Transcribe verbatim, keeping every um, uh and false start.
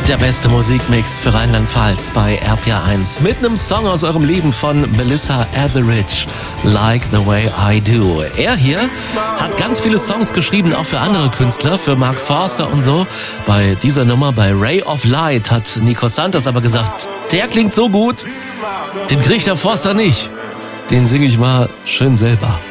Der beste Musikmix für Rheinland-Pfalz bei R P R eins mit einem Song aus eurem Leben von Melissa Etheridge, Like the Way I Do. Er hier hat ganz viele Songs geschrieben, auch für andere Künstler, für Mark Forster und so. Bei dieser Nummer, bei Ray of Light, hat Nico Santos aber gesagt, der klingt so gut, den kriegt der Forster nicht. Den singe ich mal schön selber.